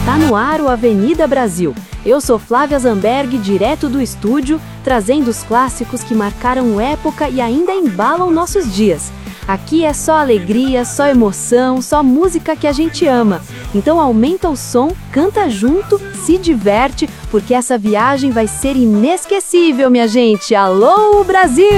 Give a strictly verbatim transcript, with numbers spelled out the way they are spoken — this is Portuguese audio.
Tá no ar o Avenida Brasil. Eu sou Flávia Zamberg, direto do estúdio, trazendo os clássicos que marcaram época e ainda embalam nossos dias. Aqui é só alegria, só emoção, só música que a gente ama. Então aumenta o som, canta junto, se diverte, porque essa viagem vai ser inesquecível, minha gente. Alô, Brasil!